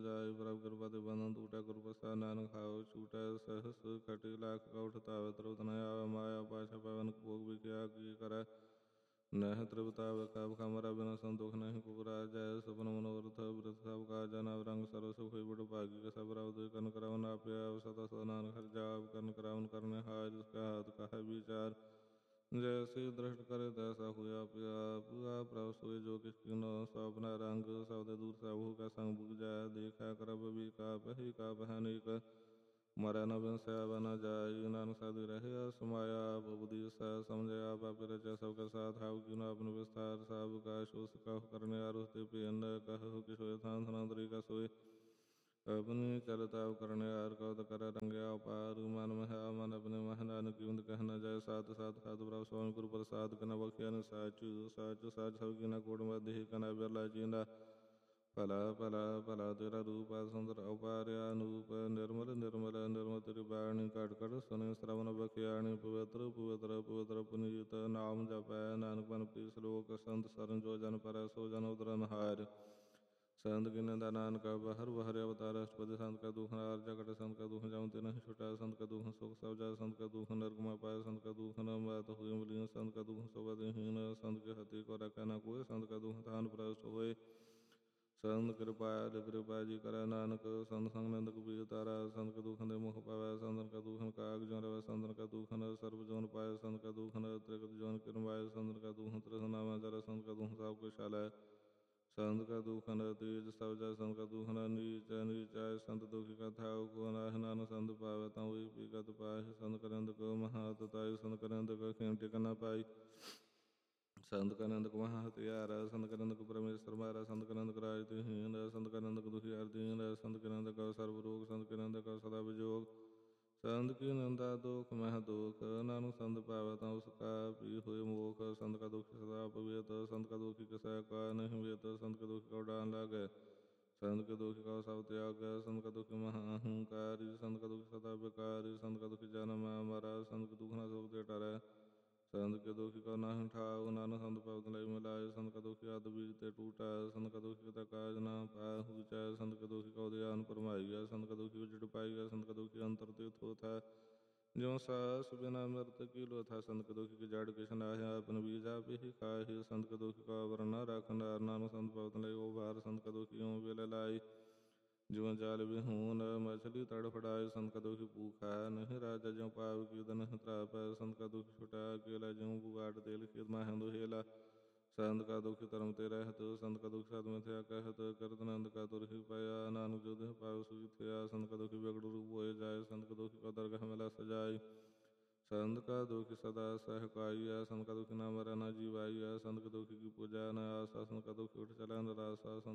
ਜਾਇ ਪ੍ਰਭ ਕਿਰਪਾ ਤੇ ਬੰਧਨ ਟੂਟੈ ਗੁਰ ਪ੍ਰਸਾਦਿ ਨਾਨਕ ਖਾਓ ਛੂਟੈ ਸਹਸ ਕਟਿ ਲਾਖ ਕਉ ਠਤਾਵੈ ਤਰੁਤ ਨ ਆਵੈ ਮਾਇਆ ਪਾਸ਼ਾ ਪਵਨ ਭੋਗ ਵਿਖਿਆ ਕੀ ਕਰੈ ਨਹਿ ਤ੍ਰਿਪਤਾਵੈ ਕਬ ਕਮਰਾ ਬਿਨ ਸੰਤੋਖ ਨਹੀਂ ਪੁਗਰਾ ਜੈ ਸਪਨ ਮਨੋਰਥ ਬ੍ਰਤ ਸਭ ਕਾਜਾ ਨਵ ਰੰਗ ਸਰਵ ਸੁਖ ਹੋਈ ਬੜ ਭਾਗੀ ਸਭ ਰਵ ਤੁਇ ਕਰਨ ਕਰਾਵ ਨਾ ਪਿਆ ਸਦਾ ਸਦਾ ਨਾਨਕ ਹਰਿ ਜਾਪ ਕਰਨ ਕਰਾਵਨ ਕਰਨੇ ਹਾਇ ਜਿਸ ਕਾ ਹਾਥ ਕਹੈ ਵਿਚਾਰ ਜੈਸੇ ਦ੍ਰਿਸ਼ਟ ਕਰੇ ਤੈਸਾ ਹੋਇਆ ਪਿਆ ਪ੍ਰਭ ਸੋਇ ਜੋ ਕਿਛ ਕਿਨੋ ਸੋ ਆਪਣਾ ਰੰਗ ਸਬਦੇ ਦੂਰ ਸਭੂ ਕਾ ਸੰਗ ਬੁਝੈ ਦੇਖੈ ਕਰਬ ਵੀ ਕਾ ਪਹਿ ਕਾ ਪਹਿਨੇਕ ਮਰੈ ਨ ਬਿਨਸੈ ਨ ਜਾਈ ਨਾਨਕ ਸਾਧੂ ਰਹਿਆ ਸਮਾਇਆ ਬੁਧਿ ਸਹਿ ਸਮਝਿਆ ਪਾਪਿ ਰਚੈ ਸਭ ਕਾ ਸਾਥ ਹਾਉ ਕਿਨੋ ਆਪਨ ਵਿਸਥਾਰ ਸਭ ਕਾ ਸ਼ੋਸ ਕਹੁ ਕਰਨੇ ਆਰੁਸ ਤੇ ਭੇਨ ਕਹु ਕਿ ਸੋਇ ਥਾਨ ਥਨਾਂਤਰੀ ਕਾ ਸੋਇ ਆਪਣੀ ਚਰਤਾਵ ਕਰਨੇ ਆਰ ਕਉ ਕਰ ਰੰਗਿਆ ਉਪਾਰ ਮਨ ਮਹਿ ਮਨ ਆਪਣੇ ਮਹਿ ਨਾਨਕ ਕੀਮਤ ਕਹਿ ਨ ਜਾਏ ਸਾਤ ਸਾਤ ਖਾਤ ਪ੍ਰਭ ਸੋਨ ਗੁਰੂ ਪ੍ਰਸਾਦ ਕਨ ਬਖਿਆ ਨ ਸਾਚੂ ਸਾਚੂ ਸਾਚ ਸਭ ਕੀ ਨ ਕੋਟ ਮਧਿ ਕਨ ਬਿਰਲਾ ਚੀਂਦਾ ਭਲਾ ਭਲਾ ਭਲਾ ਤੇਰਾ ਰੂਪ ਸੁੰਦਰ ਉਪਾਰਿਆ ਅਨੂਪ ਨਿਰਮਲ ਨਿਰਮਲ ਨਿਰਮਲ ਤੇਰੀ ਬਾਣੀ ਘਟ ਘਟ ਸੁਨੇ ਸ਼ਰਵਨ ਬਖਿਆਣੀ ਪਵਿੱਤਰ ਪਵਿੱਤਰ ਪਵਿੱਤਰ ਪੁਨੀਤ ਨਾਮ ਜਪੈ ਨਾਨਕ ਮਨ ਪ੍ਰੀਤ ਸ਼ਲੋਕ ਸੰਤ ਸਰਨ ਜੋ ਜਨ ਪਰੈ ਸੋ ਜਨ ਉਤਰਨ ਹਾਰ ਸੰਤ ਕਿਨੇ ਦਾ ਨਾਨਕ ਬਹਰ ਬਹਰ ਅਵਤਾਰ ਅਸ਼ਟਪਦੀ ਸੰਤ ਕਾ ਦੁਖ ਹਾਰ ਜਗਤ ਸੰਤ ਕਾ ਦੁਖ ਜਾਉ ਤੇ ਨਹੀਂ ਛੁਟੈ ਸੰਤ ਕਾ ਦੁਖ ਸੁਖ ਸਭ ਜਾ ਸੰਤ ਕਾ ਦੁਖ ਨਰਗਮਾ ਪਾਇ ਸੰਤ ਕਾ ਦੁਖ ਨ ਮਾਤ ਹੋਇ ਮਲੀਨ ਸੰਤ ਕਾ ਦੁਖ ਸਬਦਹੀਨ ਸੰਤ ਕੇ ਹਤੀ ਕੋ ਰਖੈ ਨ ਕੋਇ ਸੰਤ ਕਾ ਦੁਖ ਥਾਨ ਪ੍ਰਸਟ ਹੋਏ ਸੰਤ ਕਿਰਪਾਲ ਕਿਰਪਾ ਜੀ ਕਰੈ ਨਾਨਕ ਸੰਤ ਸੰਗ ਨਿੰਦ ਕਬੀਰ ਤਾਰਾ ਸੰਤ ਕਾ ਦੁਖ ਦੇ ਮੁਖ ਪਾਵੈ ਸੰਤਨ ਕਾ ਦੁਖਨ ਕਾਗ ਜੋ ਰਵੈ ਸੰਤਨ ਕਾ ਦੁਖਨ ਸਰਬ ਜੋਨ ਪਾਇ ਸੰਤ ਕਾ ਦੁਖਨ ਤ੍ਰਿਗਤ ਜੋਨ ਕਿਰਮਾਇ ਸੰਤਨ ਕਾ ਦੁਖ ਤ੍ਰਿਸਨਾਵਾ ਜਰ ਸੰਤ ਕਾ ਦੁਖ ਸਭ ਕੁਛ ਹਾਲੈ ਸੰਤ ਕਾ ਦੁਖਨ ਤੇਜ ਸਭ ਜੈ ਸੰਤ ਕਾ ਦੁਖਨ ਨੀਚ ਨੀਚਾਇ ਸੰਤ ਦੁਖੀ ਕਾ ਥਾਉ ਕੋ ਨਾਹਿ ਨਾਨਕ ਸੰਤ ਪਾਵੈ ਤਾਂ ਹੋਈ ਪੀਗਤ ਪਾਹਿ ਸੰਤ ਕਰੰਦ ਕੋ ਮਹਾਤ ਤਾਈ ਸੰਤ ਕਰੰਦ ਕੋ ਖੇਮ ਟਿਕ ਨ ਪਾਈ ਸੰਤ ਕਰੰਦ ਕੋ ਮਹਾ ਹਤਿਆਰਾ ਸੰਤ ਕਰੰਦ ਕੋ ਪਰਮੇਸ਼ਰ ਮਾਰਾ ਸੰਤ ਕਰੰਦ ਕੋ ਰਾਜ ਤਿਹੀਨ ਸੰਤ ਕਰੰਦ ਕੋ ਦੁਖੀਆਰ ਦੀਨ ਸੰਤ ਕਰੰਦ ਕੋ ਸਰਬ ਰੋਗ ਸੰਤ ਕਰੰਦ ਕੋ ਸਦਾ ਵਿਜੋਗ ਸੰਤ ਕੀ ਨਿੰਦਾ ਦੋਖ ਮਹਿ ਦੋਖ ਨਾਨਕ ਸੰਤ ਪਾਵੈ ਤਾਂ ਉਸ ਕਾ ਪੀ ਹੋਏ ਮੋਖ ਸੰਤ ਕਾ ਦੁਖੀ ਸਦਾ ਪਵੇਤ ਸੰਤ ਕਾ ਦੁਖੀ ਕਿਸੈ ਕਾ ਨਹੀਂ ਵੇਤ ਸੰਤ ਕਾ ਦੁਖੀ ਕਉ ਡਾਨ ਲਾਗੈ ਸੰਤ ਕੇ ਦੁਖੀ ਕਉ ਸਭ ਤਿਆਗੈ ਸੰਤ ਕਾ ਦੁਖੀ ਮਹਾ ਅਹੰਕਾਰੀ ਸੰਤ ਕਾ ਦੁਖੀ ਸਦਾ ਬਿਕਾਰੀ ਸੰਤ ਕਾ ਦੁਖੀ ਜਨਮ ਮਰੈ ਸੰਤ ਕੇ ਦੁਖ ਨ ਸੁਖ ਤੇ ਟਰੈ ਸੰਤ ਕੇ ਦੁਖੀ ਕਉ ਨਾਹਿ ਠਾਉ ਨਾਨਕ ਸੰਤ ਭਗਤ ਲਈ ਮਿਲਾਏ ਸੰਤ ਕਾ ਦੁਖੀ ਅਦ ਬੀਜ ਤੇ ਟੂਟੈ ਸੰਤ ਕਾ ਦੁਖੀ ਕਾ ਕਾਜ ਨਾ ਪਾਹੁਚੈ ਸੰਤ ਕੇ ਦੁਖੀ ਕਉ ਧਿਆਨ ਫਰਮਾਈਐ ਸੰਤ ਕਾ ਦੁਖੀ ਉਜੜ ਪਾਈਐ ਸੰਤ ਕਾ ਦੁਖੀ ਅੰਤਰ ਤੀਰਥ ਹੋਥੈ ਜਿਉ ਸਾਸ ਬਿਨਾ ਮਿਰਤ ਕੀ ਲੋਥੈ ਸੰਤ ਕੇ ਦੁਖੀ ਕੀ ਜੜ ਕਿਛ ਨਾਹਿ ਆਪਨ ਬੀਜ ਆਪੇ ਹੀ ਖਾਹਿ ਸੰਤ ਕੇ ਦੁਖੀ ਕਾ ਆਵਰਣ ਨ ਰਖ ਨਾਨਕ ਸੰਤ ਭਗਤ ਲਈ ਉਭਾਰ ਸੰਤ ਕਾ ਦੁਖੀ ਇਉ ਵਿਲ ਲਾਈ ਜਿਉ ਜਾਲ ਵਿਹੂਨ ਮਛਲੀ ਤੜਫੜਾਏ ਸੰਤ ਕਾ ਦੁਖੀ ਭੂਖਾ ਨਹੀਂ ਰਾਜਾ ਜਿਉ ਪਾਵ ਕੀ ਨਹੀਂ ਤ੍ਰਾਪੈ ਸੰਤ ਕਾ ਦੁਖੀ ਛੁਟਾ ਅਕੇਲਾ ਜਿਉ ਬੁਗਾਟ ਤੇਲ ਖੇਤ ਮਾਹਿ ਦੁਹੇਲਾ ਸੰਤ ਕਾ ਦੁਖੀ ਧਰਮ ਤੇ ਰਹਿਤ ਸੰਤ ਕਾ ਦੁਖ ਸਦ ਮਿਥਿਆ ਕਹਿਤ ਕਰਤ ਨੰਦ ਕਾ ਤੁਰਹਿ ਪਿਆ ਨਾਨਕ ਜੋ ਦੇਹ ਪਾਵ ਸੁਈ ਥਿਆ ਸੰਤ ਕਾ ਦੁਖੀ ਵਿਗੜ ਰੂਪ ਹੋਏ ਜਾਏ ਸੰਤ ਕਾ ਦੁਖੀ ਕਾ ਦਰਗਹ ਮਿਲਾ ਸਜਾਈ ਸੰਤ ਕਾ ਦੁਖੀ ਸਦਾ ਸਹਿਕਾਈਐ ਸੰਤ ਕਾ ਦੁਖੀ ਨ ਮਰੈ ਨ ਜੀਵਾਈਐ ਸੰਤ ਕਾ ਦੁਖੀ ਕੀ ਪੂਜਾ ਨ ਆਸਾ ਸੰਤ ਕਾ ਦੁਖੀ ਉਠ ਚਲੈ ਨ ਰਾਸਾ